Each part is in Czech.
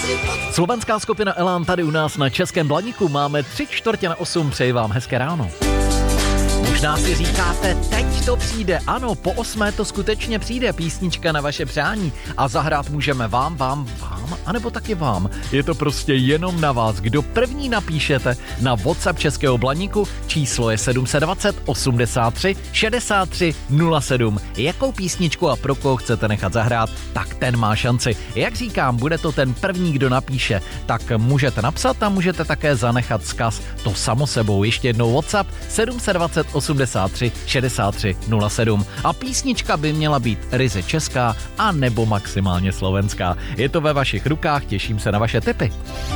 Slovenská skupina Elán tady u nás na Českém Blaníku. Máme 7:45, přeji vám hezké ráno. Možná si říkáte, teď to přijde. Ano, po 8 to skutečně přijde, písnička na vaše přání. A zahrát můžeme vám, anebo taky vám. Je to prostě jenom na vás. Kdo první napíšete na WhatsApp Českého Blaníku, číslo je 720 83 63 07. Jakou písničku a pro koho chcete nechat zahrát, tak ten má šanci. Jak říkám, bude to ten první, kdo napíše, tak můžete napsat a můžete také zanechat vzkaz. To samo sebou. Ještě jednou WhatsApp 720 83 63 07. A písnička by měla být ryze česká a nebo maximálně slovenská. Je to ve vašich rukách, těším se na vaše tipy.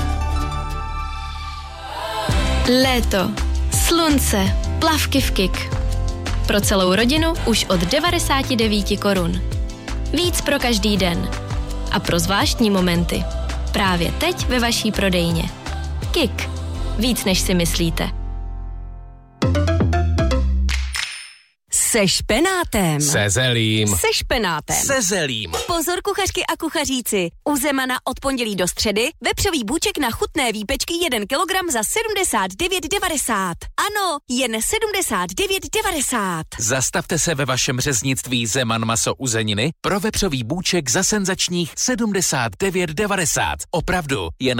Léto, slunce, plavky v KIK. Pro celou rodinu už od 99 korun. Víc pro každý den. A pro zvláštní momenty. Právě teď ve vaší prodejně. KIK. Víc než si myslíte. Se špenátem. Se zelím. Se špenátem. Se zelím. Pozor kuchařky a kuchaříci. U Zemana od pondělí do středy vepřový bůček na chutné výpečky 1 kilogram za 79,90. Ano, jen 79,90. Zastavte se ve vašem řeznictví Zeman maso uzeniny pro vepřový bůček za senzačních 79,90. Opravdu, jen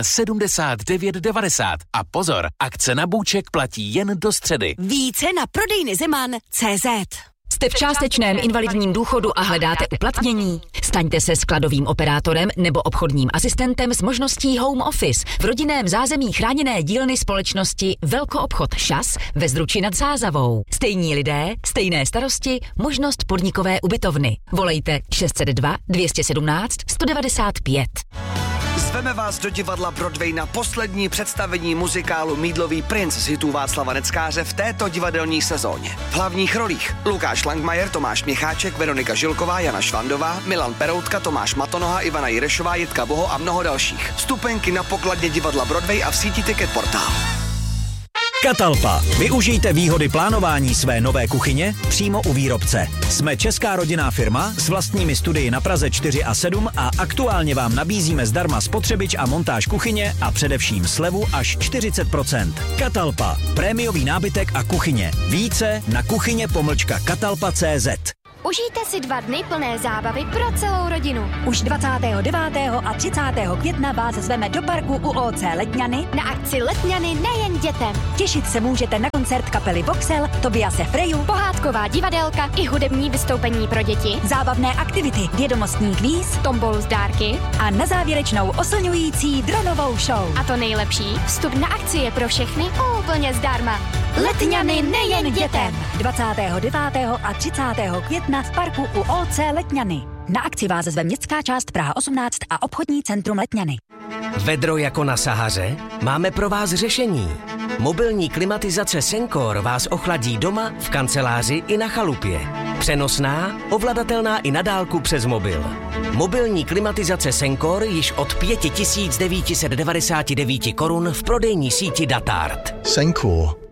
79,90. A pozor, akce na bůček platí jen do středy. Více na prodejny Zeman.cz. Jste v částečném invalidním důchodu a hledáte uplatnění? Staňte se skladovým operátorem nebo obchodním asistentem s možností home office v rodinném zázemí chráněné dílny společnosti Velkoobchod ŠAS ve Zdruči nad Sázavou. Stejní lidé, stejné starosti, možnost podnikové ubytovny. Volejte 602 217 195. Zveme vás do divadla Broadway na poslední představení muzikálu Mýdlový princ z hitů Václava Neckáře v této divadelní sezóně. V hlavních rolích Lukáš Langmajer, Tomáš Měcháček, Veronika Žilková, Jana Švandová, Milan Peroutka, Tomáš Matonoha, Ivana Jirešová, Jitka Boho a mnoho dalších. Vstupenky na pokladně divadla Broadway a v síti Ticket Portal. Catalpa. Využijte výhody plánování své nové kuchyně přímo u výrobce. Jsme česká rodinná firma s vlastními studii na Praze 4 a 7 a aktuálně vám nabízíme zdarma spotřebič a montáž kuchyně a především slevu až 40%. Catalpa. Prémiový nábytek a kuchyně. Více na kuchyně-catalpa.cz. Užijte si 2 dny plné zábavy pro celou rodinu. Už 29. a 30. května vás zveme do parku u OC Letňany na akci Letňany nejen dětem. Těšit se můžete na koncert kapely Voxel, Tobiase Freju, pohádková divadelka i hudební vystoupení pro děti, zábavné aktivity, vědomostní kvíz, tombolu z dárky a na závěrečnou oslňující dronovou show. A to nejlepší, vstup na akci je pro všechny úplně zdarma. Letňany nejen dětem. 29. a 30. května v parku u OC Letňany. Na akci vás zve městská část Praha 18 a obchodní centrum Letňany. Vedro jako na Sahaře? Máme pro vás řešení. Mobilní klimatizace Sencor vás ochladí doma, v kanceláři i na chalupě. Přenosná, ovladatelná i na dálku přes mobil. Mobilní klimatizace Sencor již od 5 999 korun v prodejní síti Datart. Sencor.